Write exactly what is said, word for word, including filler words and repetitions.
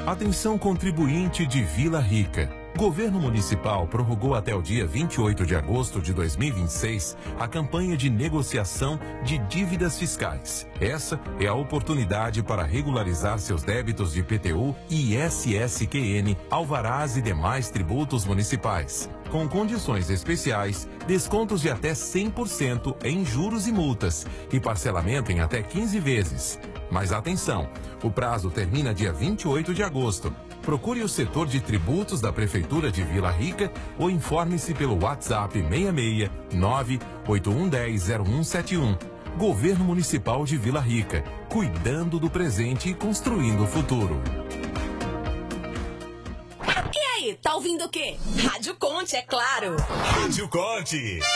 Atenção contribuinte de Vila Rica. Governo Municipal prorrogou até o dia vinte e oito de agosto de dois mil e vinte e seis a campanha de negociação de dívidas fiscais. Essa é a oportunidade para regularizar seus débitos de I P T U, I S S Q N, alvarás e demais tributos municipais. Com condições especiais, descontos de até cem por cento em juros e multas e parcelamento em até quinze vezes. Mas atenção, o prazo termina dia vinte e oito de agosto. Procure o setor de tributos da Prefeitura de Vila Rica ou informe-se pelo WhatsApp seis seis nove oito um um zero zero um sete um. Governo Municipal de Vila Rica, cuidando do presente e construindo o futuro. E aí, tá ouvindo o quê? Rádio Conte, é claro. Rádio Conte.